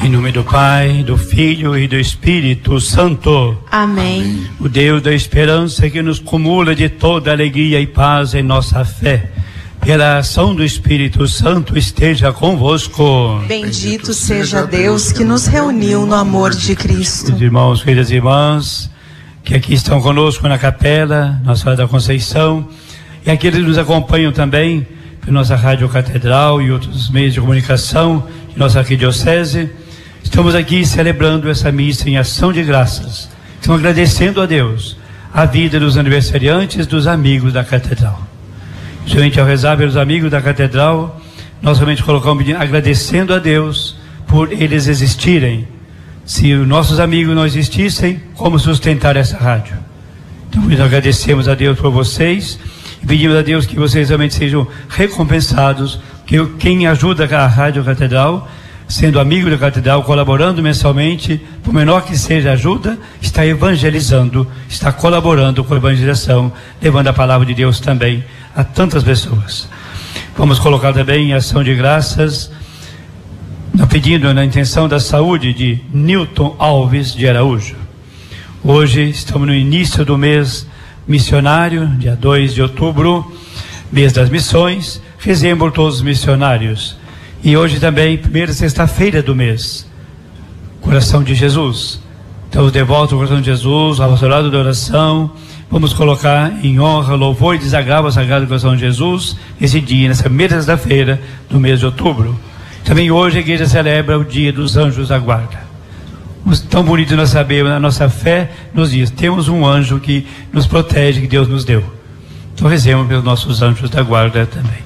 Em nome do Pai, do Filho e do Espírito Santo. Amém. O Deus da esperança que nos cumula de toda alegria e paz em nossa fé, pela ação do Espírito Santo esteja convosco. Bendito seja Deus que nos reuniu no amor de Cristo. Os irmãos, queridas irmãs, que aqui estão conosco na capela, Nossa Senhora da Conceição, e aqueles que nos acompanham também pela nossa Rádio Catedral e outros meios de comunicação de nossa arquidiocese. Estamos aqui celebrando essa missa em ação de graças. Estamos agradecendo a Deus a vida dos aniversariantes, dos amigos da Catedral. Justamente ao rezar pelos amigos da Catedral, nós realmente colocamos agradecendo a Deus por eles existirem. Se os nossos amigos não existissem, como sustentar essa rádio? Então nós agradecemos a Deus por vocês e pedimos a Deus que vocês realmente sejam recompensados, que quem ajuda a Rádio Catedral, sendo amigo da Catedral, colaborando mensalmente, por menor que seja a ajuda, está evangelizando, está colaborando com a evangelização, levando a palavra de Deus também a tantas pessoas. Vamos colocar também em ação de graças, pedindo na intenção da saúde de Newton Alves de Araújo. Hoje estamos no início do mês missionário, dia 2 de outubro, mês das missões. Rezemos por todos os missionários. E hoje também, primeira sexta-feira do mês, Coração de Jesus. Então, os devotos do Coração de Jesus, ao apostolado da oração, vamos colocar em honra, louvor e desagravo ao Sagrado Coração de Jesus, esse dia, nessa primeira sexta-feira do mês de outubro. Também hoje a igreja celebra o dia dos anjos da guarda. Tão bonito nós sabemos, a nossa fé nos diz, temos um anjo que nos protege, que Deus nos deu. Então rezemos pelos nossos anjos da guarda também.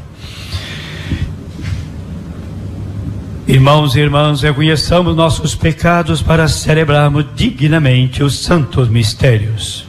Irmãos e irmãs, reconheçamos nossos pecados para celebrarmos dignamente os santos mistérios.